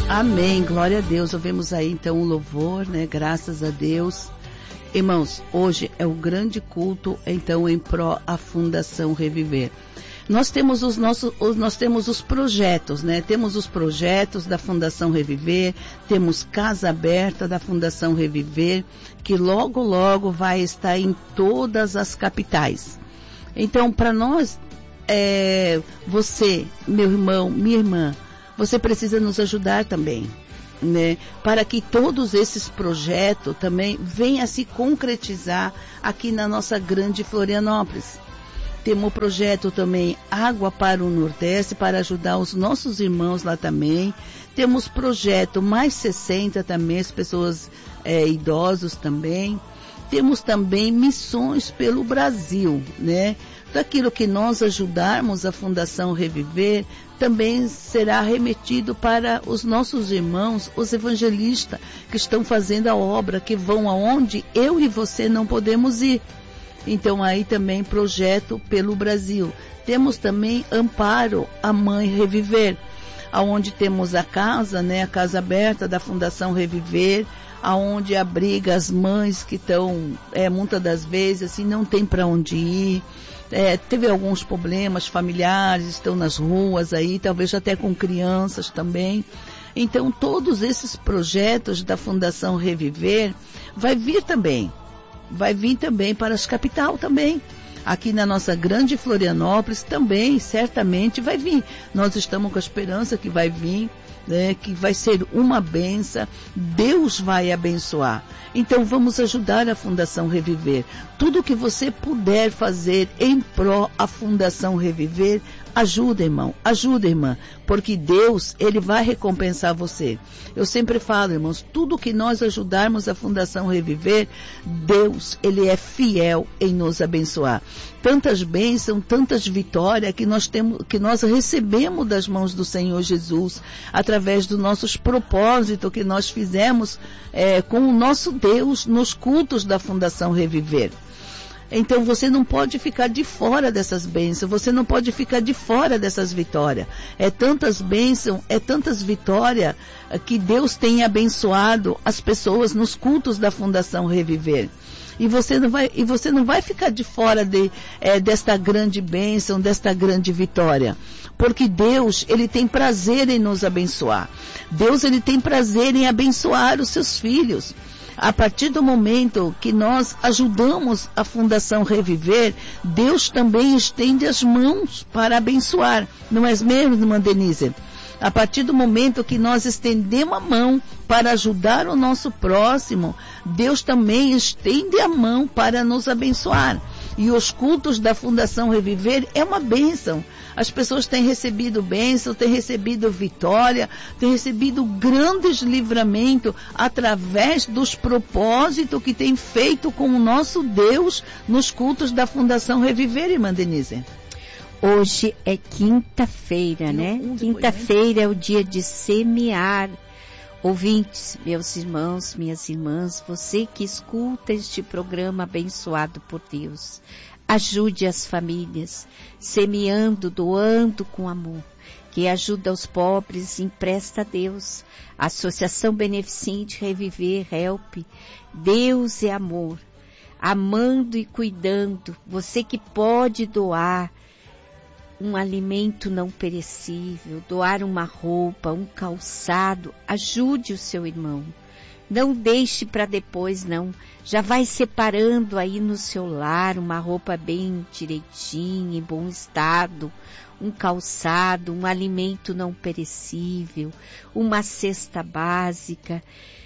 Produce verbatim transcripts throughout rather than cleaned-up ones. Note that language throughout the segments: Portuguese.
Amém, glória a Deus. Ouvimos aí então o louvor, né? Graças a Deus. Irmãos, hoje é o grande culto, então, em pró a Fundação Reviver. Nós temos os nossos, nós temos os projetos, né? Temos os projetos da Fundação Reviver, temos Casa Aberta da Fundação Reviver, que logo, logo vai estar em todas as capitais. Então, para nós, é, você, meu irmão, minha irmã, você precisa nos ajudar também, né? Para que todos esses projetos também venham a se concretizar aqui na nossa grande Florianópolis. Temos o projeto também Água para o Nordeste, para ajudar os nossos irmãos lá também. Temos projeto Mais sessenta também, as pessoas é, idosos também. Temos também missões pelo Brasil, né? Daquilo que nós ajudarmos a Fundação Reviver, também será remetido para os nossos irmãos, os evangelistas, que estão fazendo a obra, que vão aonde eu e você não podemos ir. Então aí também projeto pelo Brasil. Temos também Amparo a Mãe Reviver, aonde temos a casa, né, a Casa Aberta da Fundação Reviver, aonde abriga as mães que estão, é, muitas das vezes, assim, não tem para onde ir, é, teve alguns problemas familiares, estão nas ruas aí, talvez até com crianças também. Então todos esses projetos da Fundação Reviver vai vir também. Vai vir também para as capitais também. Aqui na nossa grande Florianópolis também, certamente vai vir. Nós estamos com a esperança que vai vir, né, que vai ser uma bênção. Deus vai abençoar. Então vamos ajudar a Fundação Reviver. Tudo que você puder fazer em pró a Fundação Reviver, ajuda, irmão, ajuda, irmã, porque Deus, Ele vai recompensar você. Eu sempre falo, irmãos, tudo que nós ajudarmos a Fundação Reviver, Deus, Ele é fiel em nos abençoar. Tantas bênçãos, tantas vitórias que nós temos, que nós recebemos das mãos do Senhor Jesus, através dos nossos propósitos que nós fizemos é, com o nosso Deus nos cultos da Fundação Reviver. Então você não pode ficar de fora dessas bênçãos, você não pode ficar de fora dessas vitórias. É tantas bênçãos, é tantas vitórias que Deus tem abençoado as pessoas nos cultos da Fundação Reviver. E você não vai, e você não vai ficar de fora de, é, desta grande bênção, desta grande vitória. Porque Deus, Ele tem prazer em nos abençoar. Deus, Ele tem prazer em abençoar os seus filhos. A partir do momento que nós ajudamos a Fundação Reviver, Deus também estende as mãos para abençoar. Não é mesmo, irmã Denise? A partir do momento que nós estendemos a mão para ajudar o nosso próximo, Deus também estende a mão para nos abençoar. E os cultos da Fundação Reviver é uma bênção. As pessoas têm recebido bênção, têm recebido vitória, têm recebido grandes livramentos através dos propósitos que tem feito com o nosso Deus nos cultos da Fundação Reviver, irmã Denise. Hoje é quinta-feira, né? Quinta-feira é o dia de semear. Ouvintes, meus irmãos, minhas irmãs, você que escuta este programa abençoado por Deus, ajude as famílias, semeando, doando com amor. Quem ajuda os pobres, empresta a Deus. Associação Beneficente Reviver, Help. Deus é amor. Amando e cuidando. Você que pode doar um alimento não perecível, doar uma roupa, um calçado, ajude o seu irmão. Não deixe para depois, não. Já vai separando aí no seu lar uma roupa bem direitinha, em bom estado, um calçado, um alimento não perecível, uma cesta básica.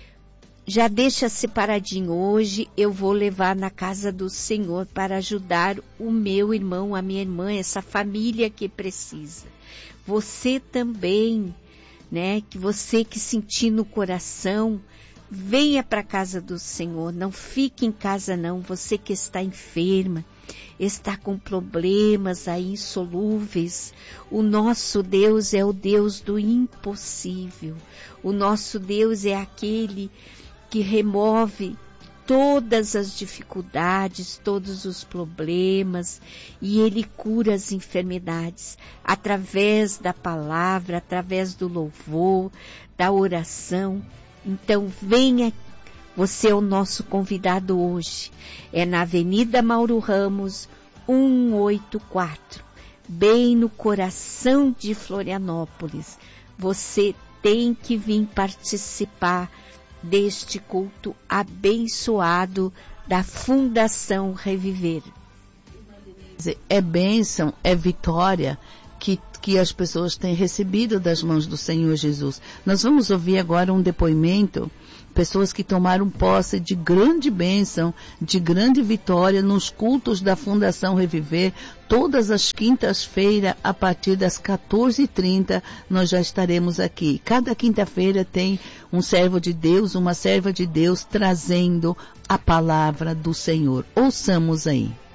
Já deixa separadinho. Hoje eu vou levar na casa do Senhor para ajudar o meu irmão, a minha irmã, essa família que precisa. Você também, né? Que você que sentir no coração, venha para a casa do Senhor. Não fique em casa não. Você que está enferma, está com problemas aí insolúveis. O nosso Deus é o Deus do impossível. O nosso Deus é aquele que remove todas as dificuldades, todos os problemas, e Ele cura as enfermidades através da palavra, através do louvor, da oração. Então venha, você é o nosso convidado hoje. É na Avenida Mauro Ramos, cento e oitenta e quatro, bem no coração de Florianópolis. Você tem que vir participar deste culto abençoado da Fundação Reviver. É bênção, é vitória que, que as pessoas têm recebido das mãos do Senhor Jesus. Nós vamos ouvir agora um depoimento, pessoas que tomaram posse de grande bênção, de grande vitória nos cultos da Fundação Reviver. Todas as quintas-feiras, a partir das quatorze e trinta, nós já estaremos aqui. Cada quinta-feira tem um servo de Deus, uma serva de Deus, trazendo a palavra do Senhor. Ouçamos aí.